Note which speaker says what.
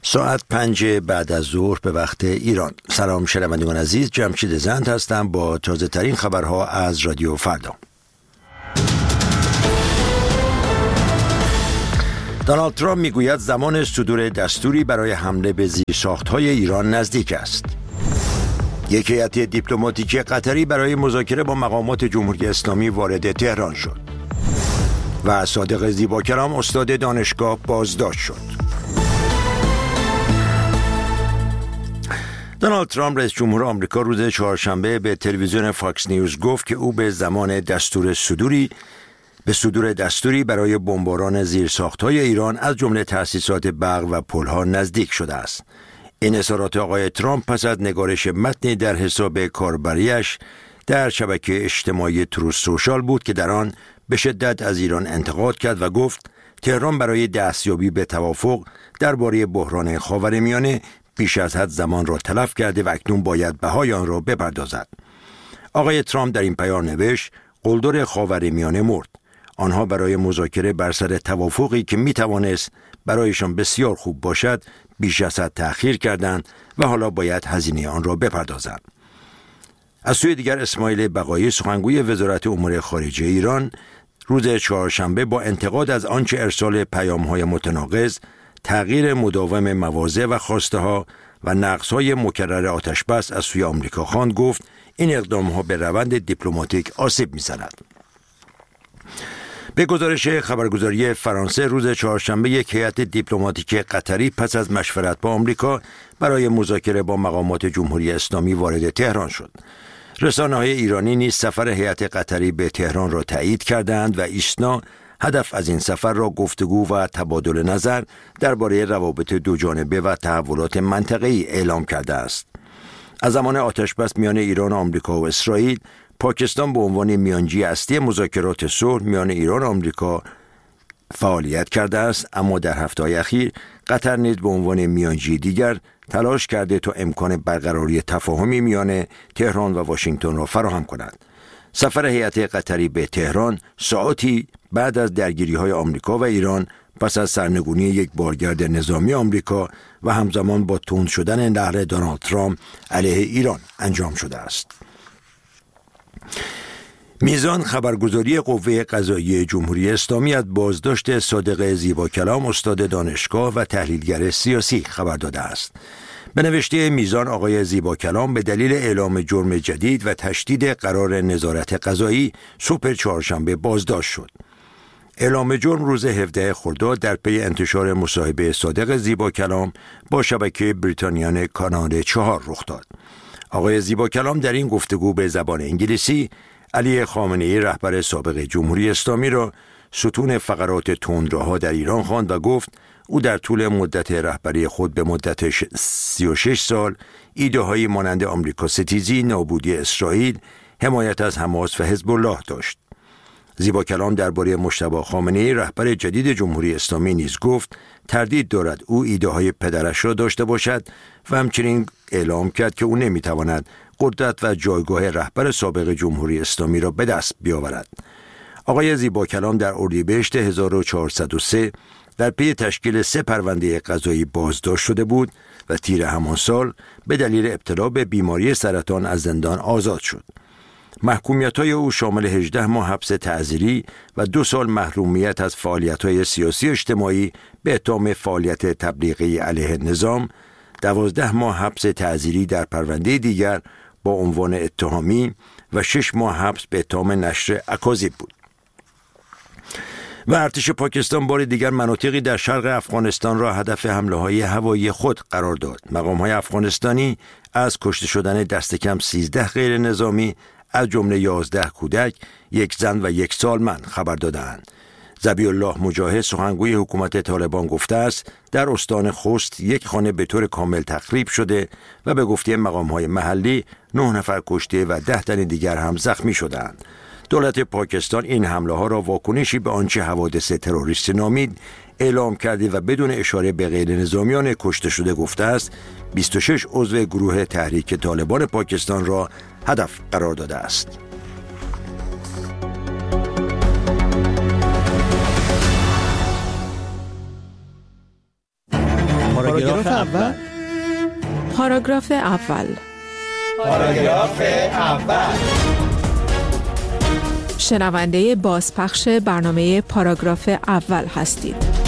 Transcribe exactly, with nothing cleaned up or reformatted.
Speaker 1: ساعت پنج بعد از ظهر به وقت ایران. سلام شنوندگان عزیز، جمشید زند هستم با تازه ترین خبرها از رادیو فردا. دونالد ترامپ میگوید زمان صدور دستوری برای حمله به زیرساخت‌های ایران نزدیک است. یک هیئت دیپلماتیک قطری برای مذاکره با مقامات جمهوری اسلامی وارد تهران شد. و صادق زیباکلام استاد دانشگاه بازداشت شد. دونالد ترامپ رئیس جمهور آمریکا روز چهارشنبه به تلویزیون فاکس نیوز گفت که او به زمان دستور صدوری به صدور دستوری برای بمباران زیرساخت‌های ایران از جمله تأسیسات برق و پل‌ها نزدیک شده است. این اظهارات آقای ترامپ پس از نگارش متنی در حساب کاربریش در شبکه اجتماعی تروث سوشال بود که در آن به شدت از ایران انتقاد کرد و گفت تهران برای دستیابی به توافق درباره بحران خاورمیانه بیش از حد زمان را تلف کرده و اکنون باید بهای آن را بپردازد. آقای ترامپ در این پیام نوشت: قلدر خاورمیانه مرد. آنها برای مذاکره بر سر توافقی که می توانست برایشان بسیار خوب باشد بیش از حد تأخیر کردند و حالا باید هزینه آن را بپردازند. از سوی دیگر اسماعیل بقایی سخنگوی وزارت امور خارجه ایران روز چهارشنبه با انتقاد از آنچه ارسال پیام‌های متناقض، تغییر مداوم مواضع و خواسته‌ها و نقص‌های مکرر آتشبس از سوی آمریکا خواند، گفت این اقدام‌ها به روند دیپلماتیک آسیب می‌زند. به گزارش خبرگزاری فرانسه روز چهارشنبه یک هیئت دیپلماتیک قطری پس از مشورت با آمریکا برای مذاکره با مقامات جمهوری اسلامی وارد تهران شد. رسانه‌های ایرانی نیز سفر هیئت قطری به تهران را تایید کردند و ایسنا هدف از این سفر را گفتگو و تبادل نظر درباره روابط دوجانبه و تحولات منطقه‌ای اعلام کرده است. از زمان آتشبس میان ایران و آمریکا و اسرائیل، پاکستان به عنوان میانجی اصلی مذاکرات صلح میان ایران و آمریکا فعالیت کرده است، اما در هفته‌های اخیر قطر نیز به عنوان میانجی دیگر تلاش کرده تا امکان برقراری تفاهمی میان تهران و واشنگتن را فراهم کند. سفر هیئت قطری به تهران ساعاتی بعد از درگیری‌های آمریکا و ایران پس از سرنگونی یک بارگرد نظامی آمریکا و همزمان با تند شدن نهر دونالد ترامپ علیه ایران انجام شده است. میزان خبرگزاری قوه قضاییه جمهوری اسلامی از بازداشت صادق زیباکلام استاد دانشگاه و تحلیلگر سیاسی خبر داده است. به نوشته میزان، آقای زیباکلام به دلیل اعلام جرم جدید و تشدید قرار نظارت قضایی صبح چهارشنبه بازداشت شد. اعلام جرم روز هفدهم خرداد در پی انتشار مصاحبه صادق زیباکلام با شبکه بریتانیان کانال چهار رخ داد. آقای زیباکلام در این گفتگو به زبان انگلیسی علی خامنه‌ای رهبر سابق جمهوری اسلامی را ستون فقرات تندروها در ایران خواند و گفت او در طول مدت رهبری خود به مدت سی و شش سال ایده‌هایی مانند آمریکا ستیزی، نابودی اسرائیل، حمایت از حماس و حزب الله داشت. زیباکلام درباره مجتبی خامنه‌ای رهبر جدید جمهوری اسلامی نیز گفت تردید دارد او ایده‌های پدرش را داشته باشد و همچنین اعلام کرد که او نمی‌تواند قدرت و جایگاه رهبر سابق جمهوری اسلامی را به دست بیاورد. آقای زیباکلام در اردیبهشت هزار و چهارصد و سه در پی تشکیل سه پرونده قضایی بازداشت شده بود و تیر همان سال به دلیل ابتلا به بیماری سرطان از زندان آزاد شد. محکومیت‌های او شامل هجده ماه حبس تعزیری و دو سال محرومیت از فعالیت‌های سیاسی اجتماعی به اتهام فعالیت تبلیغی علیه نظام، دوازده ماه حبس تعزیری در پرونده دیگر با عنوان اتهامی و شش ماه حبس به اتهام نشر اکاذیب بود. و ارتش پاکستان بار دیگر مناطقی در شرق افغانستان را هدف حمله‌های هوایی خود قرار داد. مقام‌های افغانستانی از کشته شدن دست کم سیزده غیر نظامی از جمله یازده کودک، یک زن و یک سالمند خبر دادند. ذبیح الله مجاهد سخنگوی حکومت طالبان گفته است در استان خوست یک خانه به طور کامل تخریب شده و به گفته مقام‌های محلی نه نفر کشته و ده تن دیگر هم زخمی شدند. دولت پاکستان این حمله ها را واکنشی به آنچه حوادث تروریستی نامید اعلام کرده و بدون اشاره به غیر نظامیان کشته شده گفته است بیست و شش عضو گروه تحریک طالبان پاکستان را هدف قرار داده است.
Speaker 2: پاراگراف اول.
Speaker 3: پاراگراف اول.
Speaker 2: پاراگراف اول.
Speaker 3: شنونده بازپخش برنامه پاراگراف اول هستید.